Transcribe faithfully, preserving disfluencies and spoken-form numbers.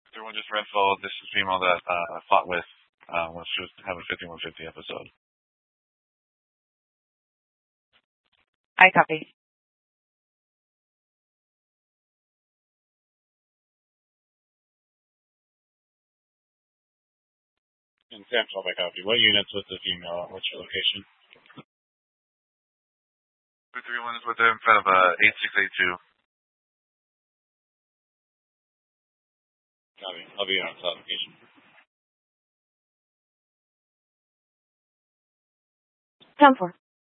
Everyone just info. This is female that uh, I fought with uh, when she was having a fifty-one fifty episode. I copy. And Sam twelve, I copy. What units with the female? What's your location? two three one is with her in front of uh, eight six eight two. Copy. I'll be on top location. ten four.